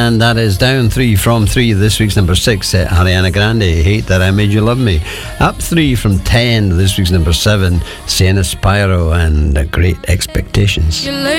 and that is down 3 from 3. This week's number 6, Ariana Grande, Hate That I Made You Love Me. Up 3 from 10, this week's number 7, Sienna Spyro and Great Expectations.